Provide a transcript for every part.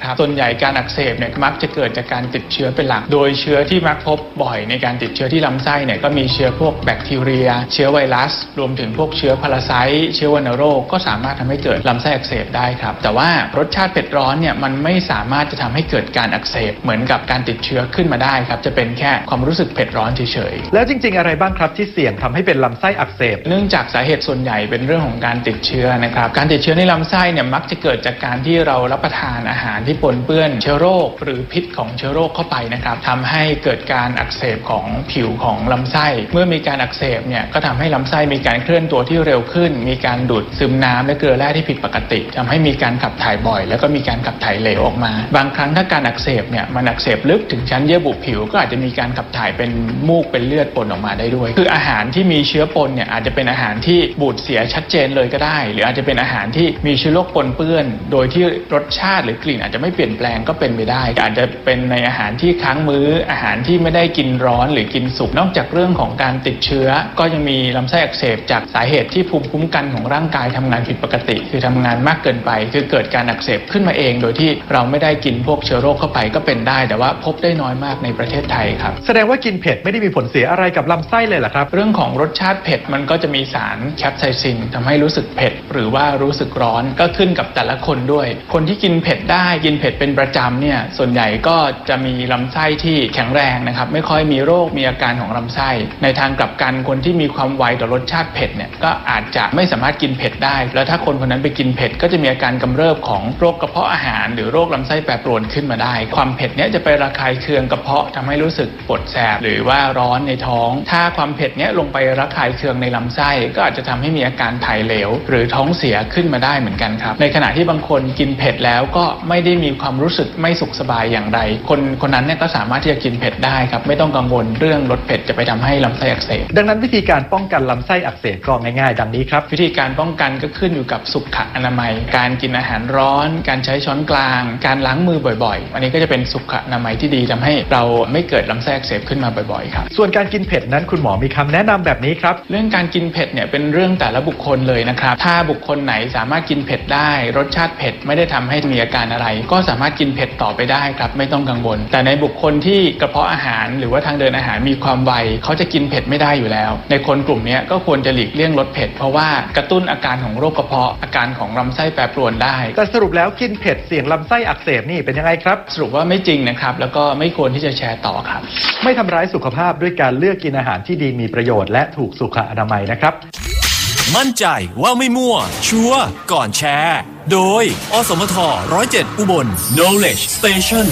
ครับส่วนใหญ่การอักเสบเนี่ยมักจะเกิดจากการติดเชื้อเป็นหลักโดยเชื้อที่มักพบบ่อยในการติดเชื้อที่ลำไส้เนี่ยก็มีเชื้อพวกแบคทีเรียเชื้อไวรัสรวมถึงพวกเชื้อพาราไซต์เชื้อวัณโรคก็สามารถทำให้เกิดลำไส้อักเสบได้ครับแต่ว่ารสชาติเผ็ดร้อนเนี่ยมันไม่สามารถจะทำให้เกิดการอักเสบเหมือนกับการติดเชื้อขึ้นมาได้ครับจะเป็นแค่ความรู้สึกเผ็ดร้อนเฉยๆแล้วจริงๆอะไรบ้างครับที่เสี่ยงทำให้เป็นลำไส้อักเสบเนื่องจากสาเหตุส่วนใหญ่เป็นเรื่องของการติดเชื้อนะครับการติดเชื้อในลำไส้เนี่ยมักจะเกิดจากการที่เรารับประทานอาหารที่ปนเปื้อนเชื้อโรคหรือพิษของเชื้อโรคเข้าไปนะครับทำให้เกิดการอักเสบของผิวของลำไส้เมื่อมีการอักเสบเนี่ยก็ทำให้ลำไส้มีการเคลื่อนตัวที่เร็วขึ้นมีการดูดซึมน้ำและเกลือแร่ที่ผิดปกติทำให้มีการขับถ่ายบ่อยแล้วก็มีการขับถ่ายเหลวออกมาบางครั้งถ้าการอักเสบเนี่ยมันอักเสบลึกถึงชั้นเยื่อบุผิวก็อาจจะมีการขับถ่ายเป็นมูกเป็นเลือดปนออกมาได้ด้วยคืออาหารที่มีเชื้อปนเนี่ยอาจจะเป็นอาหารที่บูดเสียชัดเจนเลยก็ได้หรืออาจจะเป็นอาหารที่มีเชื้อโรคปนเปื้อนโดยที่รสชาติหรือกลิ่นอาจจะไม่เปลี่ยนแปลงก็เป็นไปได้อาจจะเป็นในอาหารที่ค้างมื้ออาหารที่ไม่ได้กินร้อนหรือกินสุกนอกจากเรื่องของการติดเชื้อก็ยังมีลำไส้อักเสบจากสาเหตุที่ภูมิคุ้มกันของร่างกายทำงานผิดปกติคือทำงานมากเกินไปคือเกิดการอักเสบขึ้นมาเองโดยที่เราไม่ได้กินพวกเชื้อโรคเข้าไปก็เป็นได้แต่ว่าพบได้น้อยมากในประเทศไทยครับแสดงว่ากินเผ็ดไม่ได้มีผลเสียอะไรกับลำไส้เลยเหรอครับเรื่องของรสชาติเผ็ดมันก็จะมีสารแคปไซซินทำให้รู้สึกเผ็ดหรือว่ารู้สึกร้อนก็ขึ้นกับแต่ละคนด้วยคนที่กินเผ็ดได้กินเผ็ดเป็นประจำเนี่ยส่วนใหญ่ก็จะมีลำไส้ที่แข็งแรงนะครับไม่ค่อยมีโรคมีอาการของลำไส้ในทางกลับกันคนที่มีความไวต่อรสชาติเผ็ดเนี่ยก็อาจจะไม่สามารถกินเผ็ดได้แล้วถ้าคนคนนั้นไปกินเผ็ดก็จะมีอาการกำเริบของโรคกระเพาะอาหารหรือโรคลำไส้แปรปรวนขึ้นมาได้ความเผ็ดเนี่ยจะไประคายเคืองกระเพาะทำให้รู้สึกปวดแสบหรือว่าร้อนในท้องถ้าความเผ็ดเนี่ยลงไประคายเคืองในลำไส้ก็อาจจะทำให้มีอาการถ่ายเหลวหรือท้องเสียขึ้นมาได้เหมือนกันครับในขณะที่บางคนกินเผ็ดแล้วก็ไม่ได้มีความรู้สึกไม่สุขสบายอย่างไรคนนั้นเนี่ยก็สามารถที่จะกินเผ็ดได้ครับไม่ต้องกังวลเรื่องรสเผ็ดจะไปทำให้ลำไส้อักเสบดังนั้นวิธีการป้องกันลำไส้อักเสบก็ง่ายๆดังนี้ครับวิธีการป้องกันก็ขึ้นอยู่กับสุขอนามัยการกินอาหารร้อนการใช้ช้อนกลางการล้างมือบ่อยๆอันนี้ก็จะเป็นสุขอนามัยที่ดีทำให้เราไม่เกิดลำไส้อักเสบขึ้นมาบ่อยๆครับส่วนการกินเผ็ดนั้นคุณหมอมีคำแนะนำแบบนี้ครับเรื่องการกินเผ็ดเนี่ยเป็นเรื่องแต่ละบุคคลเลยนะครับถ้าบุคคลไหนสามารถกินเผ็ดได้รสชาติเผ็ดไม่ได้ทำให้มีอาการอะไรก็สามารถกินเผ็ดต่อไปได้ครับไม่ต้องกังวลแต่ในบุคคลที่กระเพาะอาหารหรือว่าทางเดินอาหารมีความไวเขาจะกินเผ็ดไม่ได้อยู่แล้วในคนกลุ่มนี้ก็ควรจะหลีกเลี่ยงรสเผ็ดเพราะว่ากระตุ้นอาการของโรคกระเพาะอาการของลำไส้แปรปรวนได้แต่สรุปแล้วกินเผ็ดเสี่ยงลำไส้อักเสบนี่เป็นยังไงครับสรุปว่าไม่จริงนะครับแล้วก็ไม่ควรที่จะแชร์ต่อครับไม่ทำร้ายสุขภาพด้วยการเลือกกินอาหารที่ดีมีประโยชน์และถูกสุขอนามัยนะครับมั่นใจว่าไม่มั่วชัวร์ก่อนแชร์โดยอสมท107อุบล Knowledge Station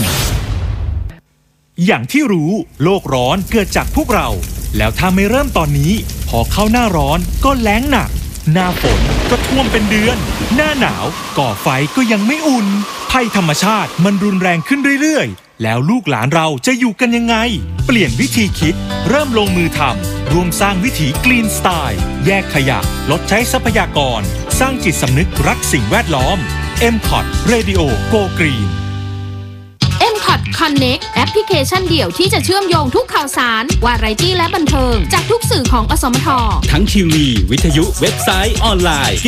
อย่างที่รู้โลกร้อนเกิดจากพวกเราแล้วถ้าไม่เริ่มตอนนี้พอเข้าหน้าร้อนก็แล้งหนักหน้าฝนก็ท่วมเป็นเดือนหน้าหนาวก่อไฟก็ยังไม่อุ่นภัยธรรมชาติมันรุนแรงขึ้นเรื่อยๆแล้วลูกหลานเราจะอยู่กันยังไงเปลี่ยนวิธีคิดเริ่มลงมือทำรวมสร้างวิถีกรีนสไตล์แยกขยะลดใช้ทรัพยากรสร้างจิตสำนึกรักสิ่งแวดล้อม MCOT Radio Go Green MCOT Connect แอปพลิเคชันเดี่ยวที่จะเชื่อมโยงทุกข่าวสารวาไรตี้และบันเทิงจากทุกสื่อของอสมททั้งทีวีวิทยุเว็บไซต์ออนไลน์